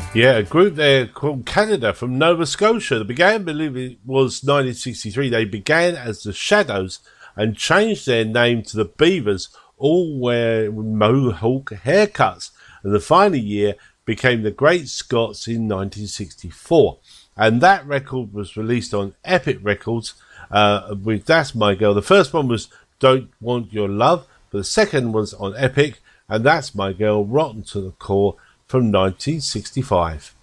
Yeah, a group there called Canada from Nova Scotia. They began, I believe it was 1963, they began as the Shadows and changed their name to the Beavers, all wear mohawk haircuts. And the final year became the Great Scots in 1964. And that record was released on Epic Records with That's My Girl. The first one was Don't Want Your Love, but the second was on Epic, and That's My Girl, Rotten to the Core, from 1965.